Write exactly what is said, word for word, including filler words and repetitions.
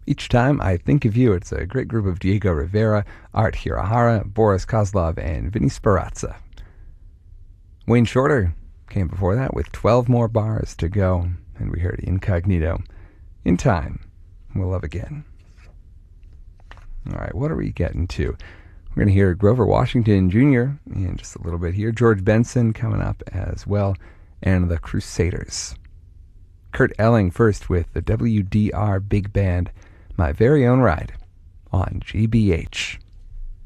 Each time I think of you, it's a great group of Diego Rivera, Art Hirahara, Boris Kozlov, and Vinny Speranza. Wayne Shorter came before that with twelve more bars to go, and we heard Incognito. In Time, We'll Love Again. All right, what are we getting to? We're going to hear Grover Washington Junior in just a little bit here. George Benson coming up as well, and the Crusaders. Kurt Elling first with the W D R Big Band, My Very Own Ride, on G B H.